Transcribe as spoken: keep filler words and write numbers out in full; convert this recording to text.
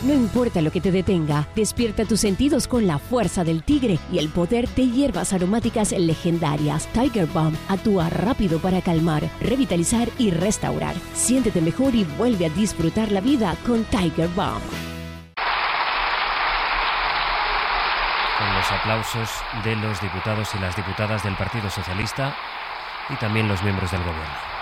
No importa lo que te detenga, despierta tus sentidos con la fuerza del tigre y el poder de hierbas aromáticas legendarias. Tiger Balm actúa rápido para calmar, revitalizar y restaurar. Siéntete mejor y vuelve a disfrutar la vida con Tiger Balm. Con los aplausos de los diputados y las diputadas del Partido Socialista y también los miembros del Gobierno.